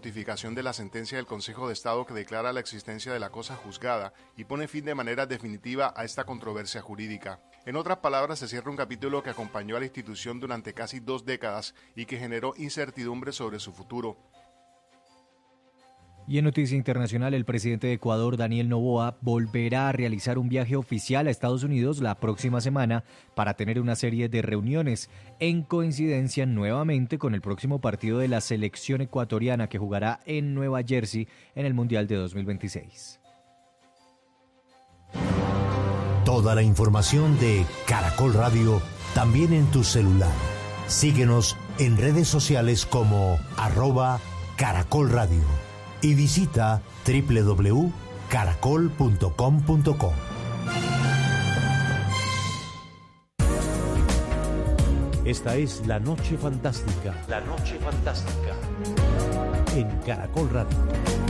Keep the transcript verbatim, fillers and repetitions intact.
notificación de la sentencia del Consejo de Estado que declara la existencia de la cosa juzgada y pone fin de manera definitiva a esta controversia jurídica. En otras palabras, se cierra un capítulo que acompañó a la institución durante casi dos décadas y que generó incertidumbre sobre su futuro. Y en noticia internacional, el presidente de Ecuador, Daniel Noboa, volverá a realizar un viaje oficial a Estados Unidos la próxima semana para tener una serie de reuniones, en coincidencia nuevamente con el próximo partido de la selección ecuatoriana que jugará en Nueva Jersey en el Mundial de dos mil veintiséis. Toda la información de Caracol Radio también en tu celular. Síguenos en redes sociales como arroba Caracol Radio. Y visita doble u doble u doble u punto caracol punto com punto co. Esta es La Noche Fantástica. La Noche Fantástica. En Caracol Radio.